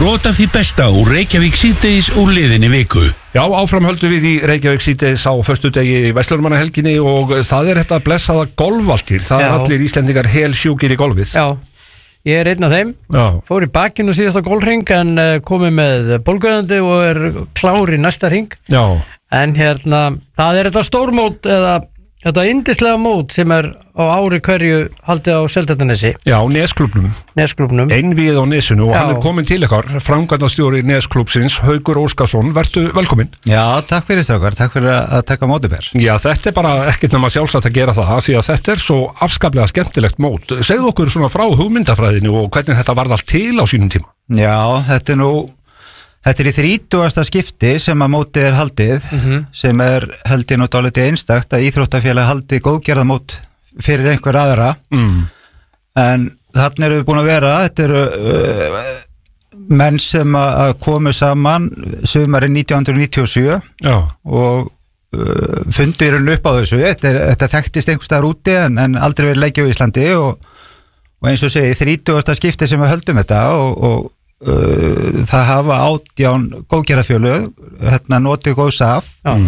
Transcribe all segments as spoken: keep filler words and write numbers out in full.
Brot af því besta úr Reykjavík síðdegis úr liðinni viku. Já, áfram höldum við í Reykjavík síðdegis á föstudegi Vestlunarmannahelginni og það er þetta blessaða golfvaltir. Það er allir Íslendingar hel sjúkir í golfið. Já, ég er einn af þeim. Já. Fór í bakinu síðasta golfring en komið með bólguðandi og er klár í næsta hring. Já. En hérna, það er þetta stórmót eða þetta yndislega mót sem er á ári hverju haldið á Seltjarnarnesi. Já, Nesklúbnum. Nesklúbnum. Einvíð á Nesinu og Já. hann er komin til ykkar, framkvæmdastjóri Nesklúbsins, Haukur Óskarsson. Vertu velkominn. Já, takk fyrir strákar, takk fyrir að taka mótið mér. Já, þetta er bara ekkert nema sjálfsagt að gera það, því að þetta er svo afskaplega skemmtilegt mót. Segðu okkur svona frá hugmyndafræðinu og hvernig þetta varð allt til á sínum tíma. Já, þetta er nú Þetta er í þrítugasta skipti sem að mótið er haldið, Mhm. sem er held ég nú dálítið einstakt að íþróttafélag haldi góðgerðamót fyrir einhver aðra. Mm. En þarna eru við búin að vera, þetta eru uh, menn sem að komu saman sumarið nítján hundruð níutíu og sjö Já. og uh, fundu í raun upp á þessu. Þetta, er, þetta þekktist einhvers staðar úti en, en aldrei verið leikið á Íslandi og, og eins og segi þrítugasta skipti sem við höldum þetta og, og Uh, það hafa átján góðgerðarfélög hérna notið góðs af mm.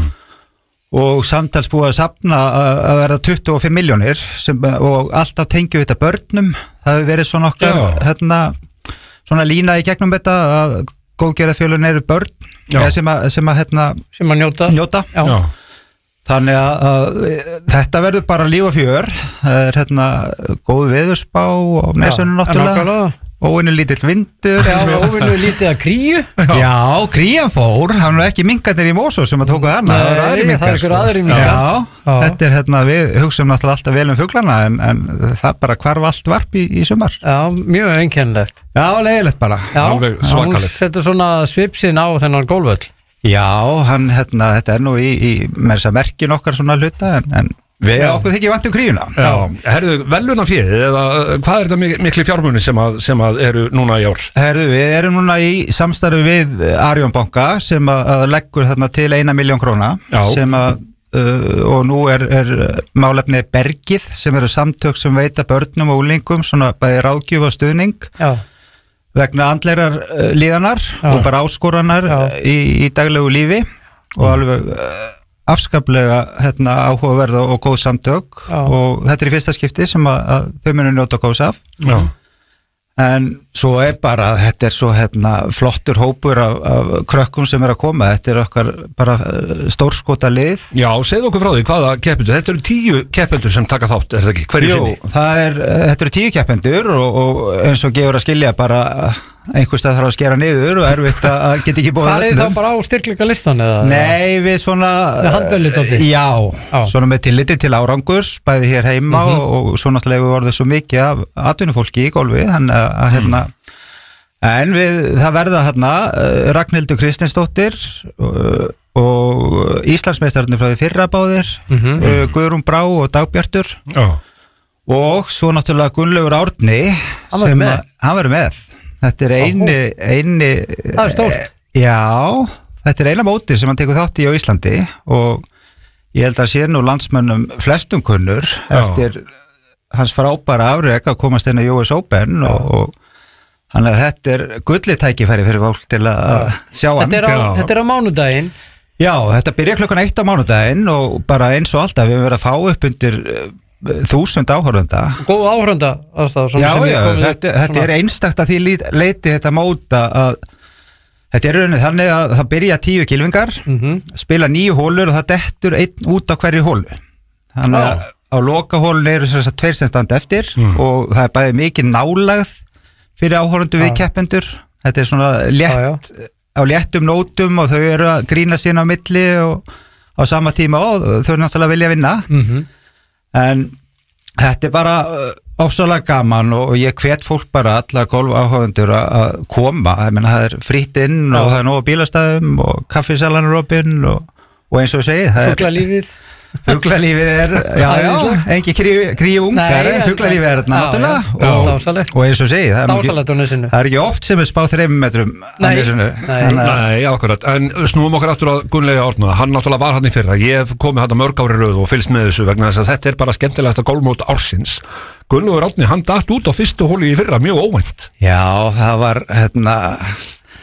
og samtals búið að safna að, að verða tuttugu og fimm milljónir sem, og alltaf tengjum við þetta börnum. Það hefur verið svona okkar hérna, svona lína í gegnum þetta að góðgerðarfélögin eru börn sem að, sem að, hérna, sem að njóta, njóta. Já. Já. Þannig að, að þetta verður bara líf og fjör. Það er hérna góð veðurspá og Nesunum náttúrulega óvinnu lítill vindur. Já, óvinnu lítið að kríu. Já, krían fór, hann var ekki minkarnir í Mosó sem að tóku hana. Nei, það er ykkur aðri minkar. Já, Já, þetta er hérna, við hugsaum náttúrulega alltaf vel um fuglana en, en það bara hvarf allt varp í, í sumar. Já, mjög einkennilegt. Já, leiðilegt bara. Já, alveg svakalegt. Hún setur svona svipsinn á þennan gólvöll. Já, hann, hérna, þetta er nú í, í með þess að merkin okkar svona hluta en, en við Já. okkur þykir vant um kríuna. Já, herðu, velunaféð eða hvað er þetta mikli fjármuni sem að, sem að eru núna í ár? Herðu, við erum núna í samstarfi við Arion banka sem að, að leggur þarna til eina milljón króna Já. sem að uh, og nú er, er málefnið Bergið sem eru samtök sem veita börnum og úlingum svona bæði ráðgjöf og stuðning Já. vegna andlegar uh, líðanar Já. og bara áskoranar í, í daglegu lífi og alveg uh, afskaplega hérna, áhugaverð og góð samtök Já. og þetta er í fyrsta skipti sem að, að þau munu njóta góðs af. Já. En svo er bara, þetta er svo hérna, flottur hópur af, af krökkum sem er að koma, þetta er okkar bara stórskota lið. Já, segðu okkur frá því, hvaða keppendur, þetta eru tíu keppendur sem taka þátt, er það ekki? Hverju sinni? Jú, það er, þetta eru tíu keppendur og, og eins og gefur að skilja bara einhvers stað þarf að skera niður og erfitt að geta ekki búið Það er þá bara á styrkleika listan eða? Nei, við svona Já, Já, svona með tilliti til árangurs bæði hér heima mm -hmm. og, og svo náttúrulega við voruð svo mikið af atvinnufólki í golfi þannig að hérna mm. en við, það verða hérna Ragnhildur Kristinsdóttir og, og Íslandsmeistararnir frá því fyrra báðir mm -hmm. Guðrún Brá og Dagbjartur Já. og svo náttúrulega Gunnlaugur Árni Hann verður með Hann verður með Þetta er eini, eini Það er stórt. Já, þetta er eina móti sem hann tekur þátt í á Íslandi og ég held að sé nú landsmönnum flestum kunnur Já. eftir hans frábæra afrek að komast inn á U S Open og, og hann að þetta er gullið tækifæri fyrir fólk til að sjá hann. Þetta er á, þetta er á mánudaginn. Já, þetta byrja klukkan eitt á mánudaginn og bara eins og alltaf við höfum verið að fá upp undir þúsund áhorfenda. Góð áhorfenda aðstæða. Já, já, þetta, þetta er einstakt að því leiti þetta móta að þetta er rauninni þannig að það byrja tíu kylfingar, mm -hmm. spila níu hólur og það dettur einn út á hverju hólu. Þannig að á loka hólun eru þess að tveir sem standa eftir mm. og það er bæði mikið nálagð fyrir áhorfundu við keppendur. Þetta er svona létt, já, já. á léttum nótum og þau eru að grína sín á milli og á sama tíma og þau eru náttúrulega vilja vinna. Mm -hmm. En þetta er bara ofsalega gaman og ég hvet fólk bara alla golfáhugavændur að koma. Ég meina, það er frítt inn og það er nóg á bílastæðum og kaffisalan er opinn og, og eins og ég segi Fuglalífið Fuglalífið er, já, já, engi kríu ungar en fuglalífið er þarna náttúrulega og, og eins og ég segi það er, ekki, það er ekki oft sem er spáð þreymum metrum á nesinu. Nei, nei, akkurat, en snúum okkar aftur að Gunnlaugi Árna, hann náttúrulega var hann í fyrra, ég hef komið hann mörg ári röð og fylgst með þessu vegna þess að þetta er bara skemmtilegasta golfmót ársins. Gunnlaugur Árni, hann datt út á fyrstu hóli í fyrra, mjög óvænt. Já, það var, hérna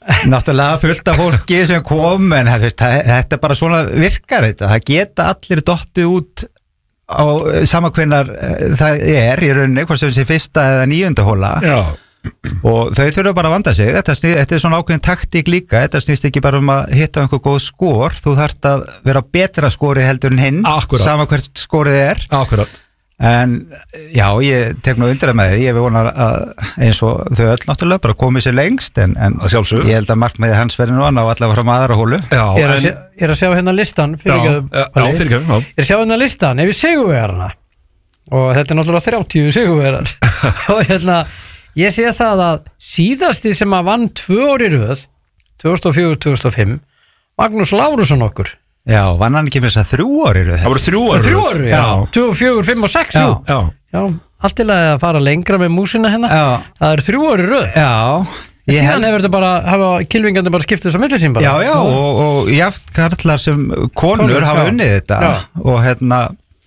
náttúrulega fullt af fólki sem kom en þetta er bara svona virkar þetta, það geta allir dottið út á sama hvenar það er í rauninni, hvort sem þessi fyrsta eða níunda hóla Já. og þau þurfa bara að vanda sig, þetta, snið, þetta er svona ákveðin taktík líka, þetta snýst ekki bara um að hitta einhver góð skor, þú þarft að vera betra skori heldur en hinn Akkurat. sama hvert skorið er Akkurat en já, ég tek nú undir með þér ég vil vona að eins og þau öll náttúrulega bara komið sér lengst en, en ég held að markmiði hans verði nú að ná allavega fram aðra hólu Já, Ég er að, en, sjá, ég er að sjá hérna listan já, já, já, fyrirgefum, já. Ég er að sjá hérna listan ef við sigurvegarna og þetta er náttúrulega þrjátíu sigurvegar og hérna ég sé það að síðasti sem að vann tvö ári röð tvö þúsund og fjögur til tvö þúsund og fimm Magnús Lárusson okkur Já, vann hann ekki með þess að þrjú ári röð Það voru þrjú ári Þrjú ári, já, tvö, fjögur, fimm og sex Já, já. já allt til að fara lengra með músina hérna Já. Það er þrjú ári röð Já, ég Síðan held hefur þetta bara, hafa kylvingandi bara skiptið þess að milli sín bara Já, já, og, og jaft karlar sem konur Konur, hafa já. unnið þetta Já. og hérna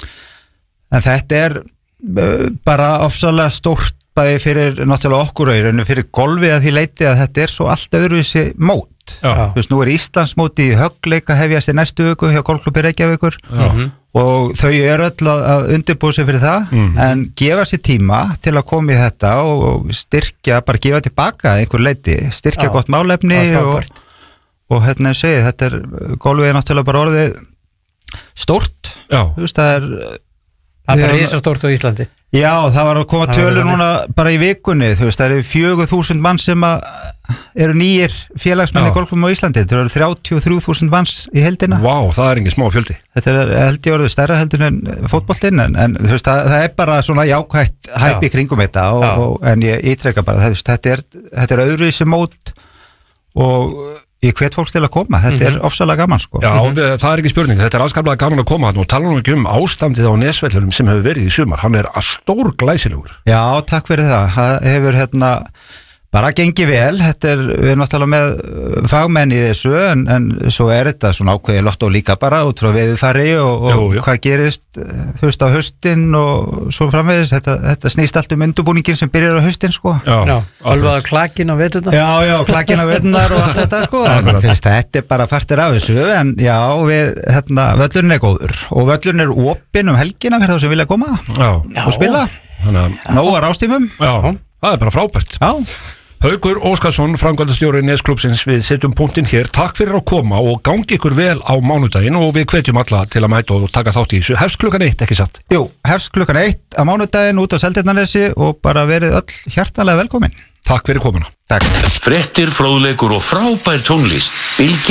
en þetta er uh, bara ofsalega stórt bæði fyrir náttúrulega okkur og í rauninu fyrir golfið að því leiti að þetta er svo allt öðruvísi mót Já. Þú veist, nú er Íslandsmóti í höggleika hefjast í næstu viku hjá golfklubbi Reykjavíkur Já. og þau eru öll að, að undirbúa sig fyrir það Mhm. en gefa sér tíma til að koma í þetta og, og styrkja, bara gefa tilbaka að einhver leiti, styrkja Já. gott málefni Það er og, frábært. og hérna ég segi, þetta er golfið er náttúrulega bara orðið stórt, Já. þú veist, það er Það er bara þegar- risastórt á Íslandi Já, það var að koma Það tölur verður núna bara í vikunni, þú veist, það eru fjögur þúsund mann sem að eru nýjir félagsmenn í Já. golfum á Íslandi, þetta eru þrjátíu og þrjú þúsund manns í heildina. Vá, það er engin smá fjöldi Þetta er held ég orðið stærra heldur en fótboltinn en, en þú veist, það, það er bara svona jákvætt hæpi Já. kringum þetta og, Já. og, en ég ítreka bara, það, veist, þetta er, þetta er öðruvísi mót og ég hvet fólk til að koma, þetta er ofsalega gaman sko. Já, við, það er ekki spurning, þetta er afskaplega gaman að koma hann og tala nú ekki um ástandið á Nesvellunum sem hefur verið í sumar, hann er að stór glæsilegur Já, takk fyrir það, það hefur hérna bara gengið vel, þetta er, við erum náttúrulega með fagmenn í þessu en, en svo er þetta svona ákveðið lottó líka bara út frá veðurfari og, og Jú, jú. hvað gerist, þú veist, á haustin og svo framvegis, þetta, þetta snýst allt um undurbúningin sem byrjar á haustin sko. Já, alvaða klakin á veturna Já, já, klakkin á veturnar og allt þetta sko, en fyrst, þetta er bara fartir af þessu, en já, við, hérna, völlurinn er góður og völlurinn er opinn um helgina fyrir þá sem vilja koma Já, og spila, þannig að nógar ástímum. Já, það er bara frábært Já. Haukur Óskarsson, framkvæmdastjóri Nesklúbsins, við setjum punktinn hér. Takk fyrir að koma og gangi ykkur vel á mánudaginn og við hvetjum alla til að mæta og taka þátt í þessu. Hefst klukkan eitt, ekki satt? Jú, hefst klukkan eitt á mánudaginn út á Seltjarnarnesi og bara verið öll hjartanlega velkomin. Takk fyrir komuna. Takk. Fréttir, fróðleikur og frábær tónlist. Bylgja